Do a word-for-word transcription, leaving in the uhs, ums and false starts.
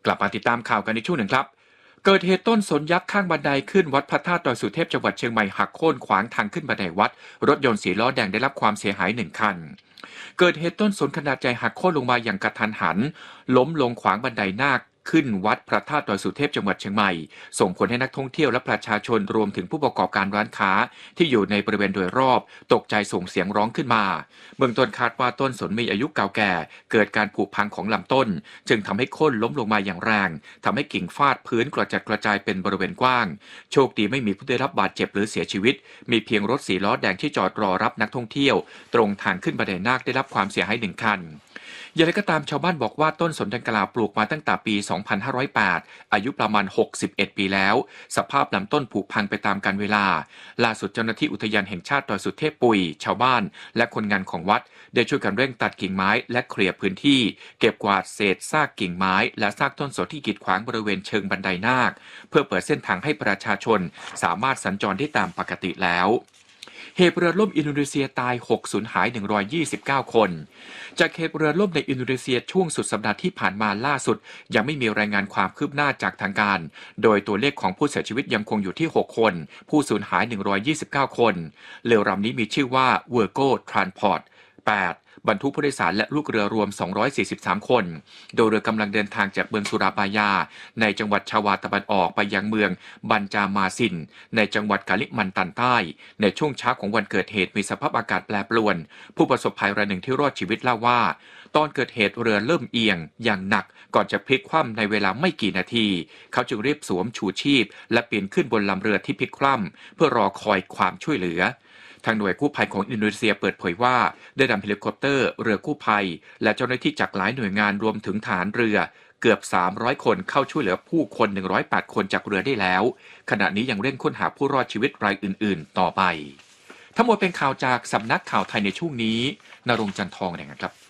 กลับมาติดตามข่าวกันในช่วงหนึ่งครับเกิดเหตุต้นสนยักษ์ข้างบันไดขึ้นวัดพระธาตุดอยสุเทพจังหวัดเชียงใหม่หักโค่นขวางทางขึ้นบันไดวัดรถยนต์สีล้อแดงได้รับความเสียหายหนึ่งคันเกิดเหตุต้นสนขนาดใหญ่หักโค่นลงมาอย่างกระทันหันล้มลงขวางบันไดนาคขึ้นวัดพระธาตุดอยสุเทพจังหวัดเชียงใหม่ส่งผลให้นักท่องเที่ยวและประชาชนรวมถึงผู้ประกอบการร้านค้าที่อยู่ในบริเวณโดยรอบตกใจส่งเสียงร้องขึ้นมาเบื้องต้นคาดว่าต้นสนมีอายุเก่าแก่เกิดการผุพังของลำต้นจึงทำให้โค่นล้มลงมาอย่างแรงทำให้กิ่งฟาดพื้นกระจัดกระจายเป็นบริเวณกว้างโชคดีไม่มีผู้ได้รับบาดเจ็บหรือเสียชีวิตมีเพียงรถสีล้อแดงที่จอดรอรับนักท่องเที่ยวตรงทางขึ้นบันไดนาคได้รับความเสียหายหนึ่งคันอย่างไรก็ตามชาวบ้านบอกว่าต้นสนดังกล่าวปลูกมาตั้งแต่ปี สองพันห้าร้อยแปด อายุประมาณ หกสิบเอ็ด ปีแล้วสภาพลำต้นผุพังไปตามกาลเวลาล่าสุดเจ้าหน้าที่อุทยานแห่งชาติดอยสุเทพปุยชาวบ้านและคนงานของวัดได้ช่วยกันเร่งตัดกิ่งไม้และเคลียร์พื้นที่เก็บกวาดเศษซากกิ่งไม้และซากต้นสนที่กีดขวางบริเวณเชิงบันไดนาคเพื่อเปิดเส้นทางให้ประชาชนสามารถสัญจรได้ตามปกติแล้วเหตุเรือล่มอินโดนีเซียตายหกสูญหายหนึ่งร้อยยี่สิบเก้าคนจากเหตุเรือล่มในอินโดนีเซียช่วงสุดสัปดาห์ที่ผ่านมาล่าสุดยังไม่มีรายงานความคืบหน้าจากทางการโดยตัวเลขของผู้เสียชีวิตยังคงอยู่ที่หกคนผู้สูญหายหนึ่งร้อยยี่สิบเก้าคนเรือลำนี้มีชื่อว่า Virgo Transport แปดบรรทุกผู้โดยสารและลูกเรือรวมสองร้อยสี่สิบสามคนโดยเรือกำลังเดินทางจากเมืองสุราบายาในจังหวัดชาวาตะวันออกไปยังเมืองบันจามาซินในจังหวัดกาลิมันตันใต้ในช่วงเช้าของวันเกิดเหตุมีสภาพอากาศแปรปรวนผู้ประสบภัยรายหนึ่งที่รอดชีวิตเล่าว่าตอนเกิดเหตุเรือเริ่มเอียงอย่างหนักก่อนจะพลิกคว่ำในเวลาไม่กี่นาทีเขาจึงรีบสวมชูชีพและปีนขึ้นบนลำเรือที่พลิกคว่ำเพื่อรอคอยความช่วยเหลือทางหน่วยกู้ภัยของอินโดนีเซียเปิดเผยว่าได้นำเฮลิคอปเตอร์เรือกู้ภัยและเจ้าหน้าที่จากหลายหน่วยงานรวมถึงฐานเรือเกือบสามร้อยคนเข้าช่วยเหลือผู้คนหนึ่งร้อยแปดคนจากเรือได้แล้วขณะนี้ยังเร่งค้นหาผู้รอดชีวิตรายอื่นๆต่อไปทั้งหมดเป็นข่าวจากสำนักข่าวไทยในช่วงนี้ณรงค์จันทองนะครับ